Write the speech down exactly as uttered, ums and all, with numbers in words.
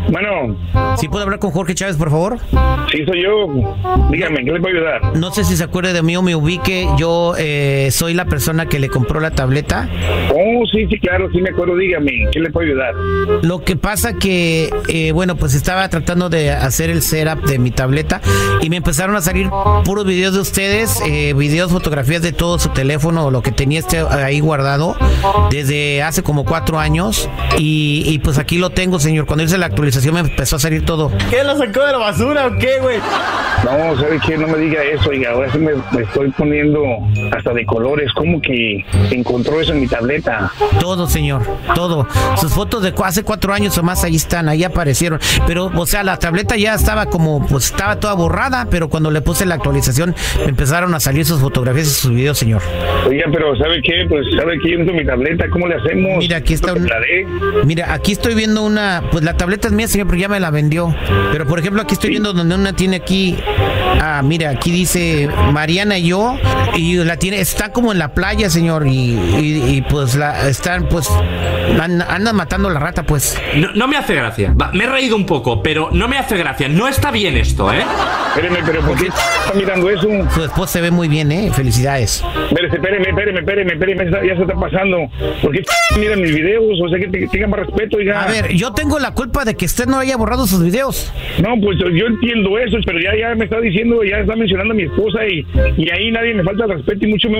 Bueno. ¿Sí puedo hablar con Jorge Chávez, por favor? Sí, soy yo. Dígame, ¿qué le puedo ayudar? No sé si se acuerda de mí o me ubique. Yo eh, soy la persona que le compró la tableta. Oh, sí, sí, claro, sí me acuerdo. Dígame, ¿qué le puedo ayudar? Lo que pasa que, eh, bueno, pues estaba tratando de hacer el setup de mi tableta y me empezaron a salir puros videos de ustedes, eh, videos, fotografías de todo su teléfono o lo que tenía este ahí guardado desde hace como cuatro años y, y pues aquí lo tengo, señor. Cuando hice la actualización me empezó a salir todo. ¿Qué, lo sacó de la basura o qué, güey? No, ¿sabe qué? No me diga eso, oiga, ahora sí me, me estoy poniendo hasta de colores. ¿Cómo que encontró eso en mi tableta? Todo, señor, todo. Sus fotos de cu- hace cuatro años o más ahí están, ahí aparecieron. Pero, o sea, la tableta ya estaba como, pues estaba toda borrada, pero cuando le puse la actualización me empezaron a salir sus fotografías y sus videos, señor. Oiga, pero ¿sabe qué? Pues, ¿sabe qué? Yo uso mi tableta, ¿cómo le hacemos? Mira, aquí está un... Mira, aquí estoy viendo una... Pues la tableta es mía, señor, pero ya me la vendió. Pero, por ejemplo, aquí estoy Sí. viendo donde una tiene aquí... Ah, mira, aquí dice Mariana y yo, y la tiene, está como en la playa, señor, y, y, y, pues la están, pues, andan, andan matando a la rata, pues. No, no me hace gracia. Va, me he reído un poco, pero no me hace gracia. No está bien esto, ¿eh? Espéreme, pero ¿por qué está mirando eso? Su esposa se ve muy bien, ¿eh? Felicidades. Espéreme, espéreme, espéreme, espéreme, espéreme, ya, ya se está pasando. ¿Por qué miran mis videos? O sea, que te- tengan más respeto, oiga. A ver, yo tengo la culpa de que usted no haya borrado sus videos. No, pues yo entiendo eso, pero ya, ya me está diciendo, ya está mencionando a mi esposa y, y ahí nadie me falta el respeto y mucho menos